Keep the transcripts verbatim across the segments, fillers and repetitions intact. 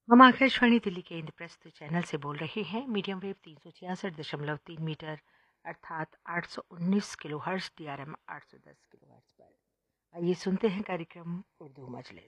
हम आकाशवाणी दिल्ली के इंद्रप्रस्थ चैनल से बोल रहे हैं। मीडियम वेव तीन सौ छियासठ दशमलव तीन मीटर अर्थात आठ सौ उन्नीस kilo hertz, D R M आठ सौ दस किलो हर्ट्ज पर। आइए सुनते हैं कार्यक्रम उर्दू मजलिस।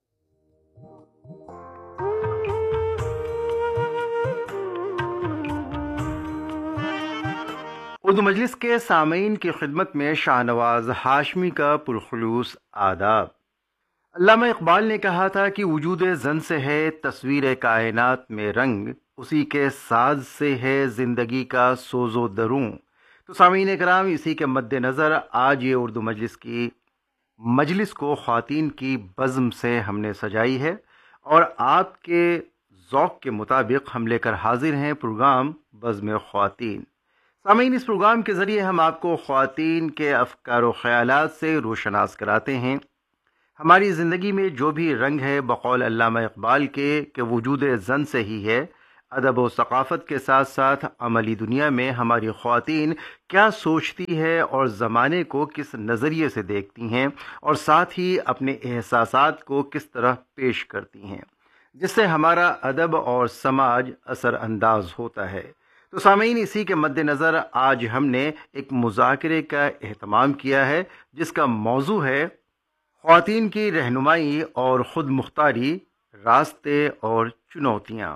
उर्दू मजलिस के सामीन की खिदमत में शाहनवाज हाशमी का पुरखुलूस आदाब। अल्लामा इकबाल ने कहा था कि वजूद जन से है तस्वीर कायनात में रंग, उसी के साज से है ज़िंदगी का सोजो दरूं। तो सामीन कराम, इसी के मद्देनज़र आज ये उर्दू मजलिस की मजलिस को ख़वातीन की बज़्म से हमने सजाई है और आपके ज़ौक़ के मुताबिक हम लेकर हाजिर हैं प्रोग्राम बज़्म ख़वातीन। सामीन, इस प्रोग्राम के ज़रिए हम आपको ख़वातीन के अफ़कार व ख़यालात से रोशनास कराते हैं। हमारी ज़िंदगी में जो भी रंग है, बक़ौल अल्लामा इक़बाल के कि वजूद ज़न से ही है। अदब व सक़ाफ़त के साथ साथ अमली दुनिया में हमारी ख़वातीन क्या सोचती है और ज़माने को किस नज़रिए से देखती हैं और साथ ही अपने एहसासात को किस तरह पेश करती हैं, जिससे हमारा अदब और समाज असर अंदाज होता है। तो सामीन, इसी के मद्देनज़र आज हमने एक मुज़ाकरे का एहतमाम किया है जिसका मौजू है ख़वातीन की रहनुमाई और ख़ुद मुख्तारी, रास्ते और चुनौतियाँ।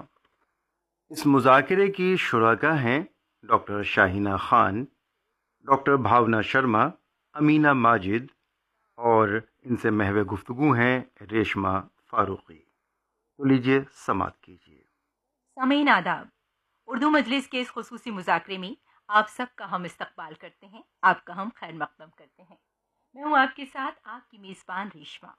इस मुज़ाकरे की शुराका हैं डॉक्टर शाहिना खान, डॉक्टर भावना शर्मा, अमीना माजिद और इनसे महवे गुफ्तगू हैं रेशमा फारूकी। तो लीजिए समात कीजिए। सामीन आदाब। उर्दू मजलिस के इस खुसूसी मुज़ाकरे में आप सबका हम इस्तकबाल करते हैं, आपका हम खैर मक़दम करते हैं। मैं हूँ आपके साथ आपकी मेज़बान रेशमा।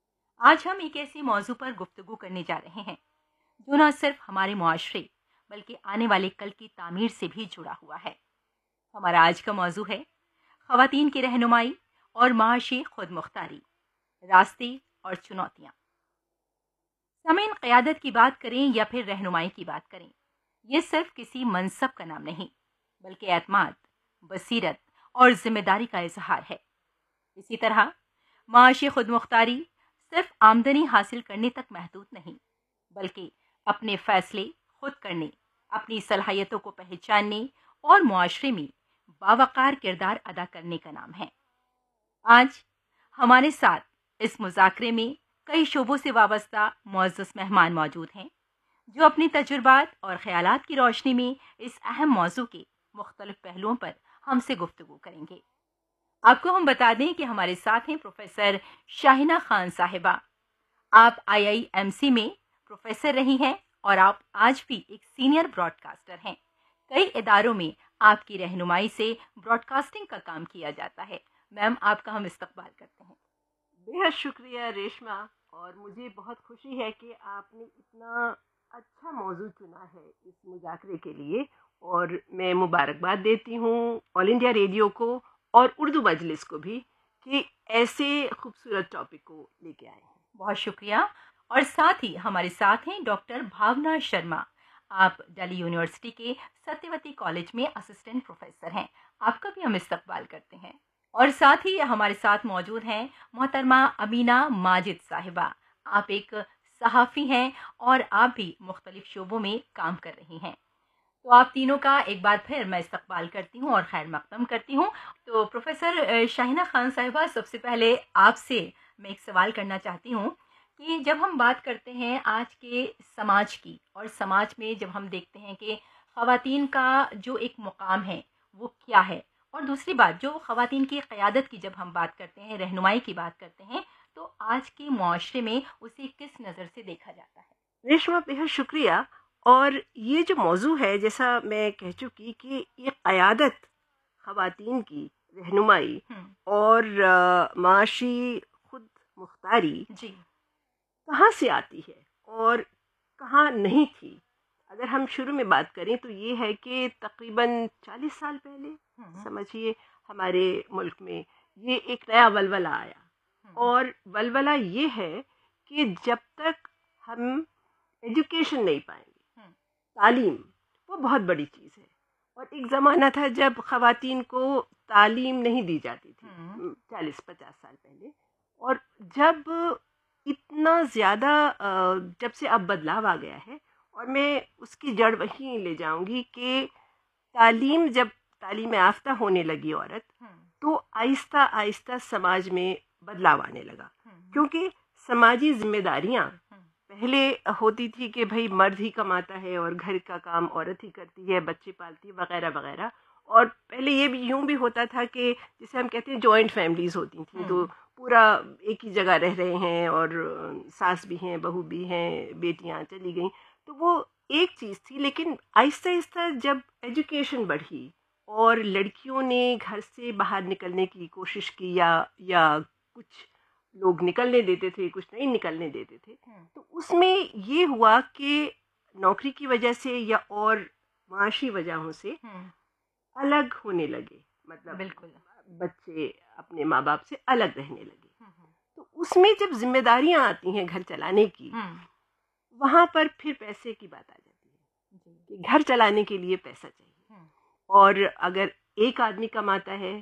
आज हम एक ऐसे मौजू पर गुफ्तगू करने जा रहे हैं जो न सिर्फ हमारे मुआशरे बल्कि आने वाले कल की तामीर से भी जुड़ा हुआ है। हमारा आज का मौजू है ख़वातीन की रहनुमाई और माशी खुद मुख्तारी, रास्ते और चुनौतियाँ। सामीन, क़यादत की बात करें या फिर रहनुमाई की बात करें, ये सिर्फ किसी मनसब का नाम नहीं बल्कि एतमाद, बसीरत और जिम्मेदारी का इजहार है। इसी तरह माशी खुद मुख्तारी सिर्फ आमदनी हासिल करने तक महदूद नहीं बल्कि अपने फैसले खुद करने, अपनी सलाहियतों को पहचानने और मुआशरे में बावकार किरदार अदा करने का नाम है। आज हमारे साथ इस मुज़ाकरे में कई शोबों से वाबस्ता मुअज़्ज़ज़ मेहमान मौजूद हैं जो अपने तजुर्बात और ख़यालात की रोशनी में इस अहम मौजू के मुख्तलिफ पहलुओं पर हमसे गुफ्तगू करेंगे। आपको हम बता दें कि हमारे साथ हैं प्रोफेसर शाहिना खान साहिबा। आप आई आई एम सी में प्रोफेसर रही हैं और आप आज भी एक सीनियर ब्रॉडकास्टर हैं। कई इदारों में आपकी रहनुमाई से ब्रॉडकास्टिंग का काम किया जाता है। मैम, आपका हम इस्तकबाल करते हैं। बेहद शुक्रिया रेशमा, और मुझे बहुत खुशी है कि आपने इतना अच्छा मौजू चुना है इस मुज़ाकरे के लिए, और मैं मुबारकबाद देती हूँ ऑल इंडिया रेडियो को और उर्दू मजलिस को भी कि ऐसे खूबसूरत टॉपिक को लेके आए हैं। बहुत शुक्रिया। और साथ ही हमारे साथ हैं डॉक्टर भावना शर्मा। आप दिल्ली यूनिवर्सिटी के सत्यवती कॉलेज में असिस्टेंट प्रोफेसर हैं। आपका भी हम इस्तकबाल करते हैं। और साथ ही हमारे साथ मौजूद हैं मोहतरमा अमीना माजिद साहिबा। आप एक सहाफ़ी हैं और आप भी मुख्तलिफ शोबों में काम कर रही हैं। तो आप तीनों का एक बार फिर मैं इस्तकबाल करती हूँ और खैर मक़दम करती हूँ। तो प्रोफेसर शाहिना खान साहिबा, सबसे पहले आपसे मैं एक सवाल करना चाहती हूँ कि जब हम बात करते हैं आज के समाज की, और समाज में जब हम देखते हैं कि ख़वातीन का जो एक मुकाम है वो क्या है, और दूसरी बात जो ख़वातीन की क़यादत की जब हम बात करते हैं, रहनुमाई की बात करते हैं, तो आज के मुआशरे में उसे किस नज़र से देखा जाता है? रेशमा, बेहद शुक्रिया। और ये जो मौजू है, जैसा मैं कह चुकी कि ये क़यादत, ख़वातीन की रहनुमाई और आ, माशी खुद मुख्तारी जी कहाँ से आती है और कहाँ नहीं थी। अगर हम शुरू में बात करें तो ये है कि तकरीबन चालीस साल पहले समझिए हमारे मुल्क में ये एक नया वलवला आया, और वलवला ये है कि जब तक हम एजुकेशन नहीं पाएंगे, तालीम वो बहुत बड़ी चीज़ है। और एक ज़माना था जब ख़वातीन को तालीम नहीं दी जाती थी, चालीस पचास साल पहले। और जब اتنا زیادہ جب سے اب بدلاؤ آ گیا ہے، اور میں اس کی جڑ وہیں لے جاؤں گی کہ تعلیم جب تعلیم یافتہ ہونے لگی عورت، تو آہستہ آہستہ سماج میں بدلاؤ آنے لگا، کیونکہ سماجی ذمہ داریاں پہلے ہوتی تھی کہ بھئی مرد ہی کماتا ہے اور گھر کا کام عورت ہی کرتی ہے، بچے پالتی ہے وغیرہ وغیرہ. اور پہلے یہ بھی یوں بھی ہوتا تھا کہ جسے ہم کہتے ہیں جوائنٹ فیملیز ہوتی تھیں، تو پورا ایک ہی جگہ رہ رہے ہیں اور ساس بھی ہیں، بہو بھی ہیں، بیٹیاں چلی گئیں، تو وہ ایک چیز تھی. لیکن آہستہ آہستہ جب ایجوکیشن بڑھی اور لڑکیوں نے گھر سے باہر نکلنے کی کوشش کی، یا یا کچھ لوگ نکلنے دیتے تھے، کچھ نہیں نکلنے دیتے تھے، تو اس میں یہ ہوا کہ نوکری کی وجہ سے یا اور معاشی وجہوں سے الگ ہونے لگے، مطلب بالکل بچے اپنے ماں باپ سے الگ رہنے لگے. تو اس میں جب ذمہ داریاں آتی ہیں گھر چلانے کی، وہاں پر پھر پیسے کی بات آ جاتی ہے کہ گھر چلانے کے لیے پیسہ چاہیے. اور اگر ایک آدمی کماتا ہے